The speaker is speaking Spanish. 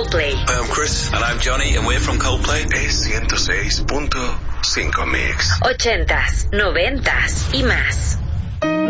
Coldplay. Hi, I'm Chris. And I'm Johnny, and we're from Coldplay. Es 106.5 Mix. 80s, 90s y más.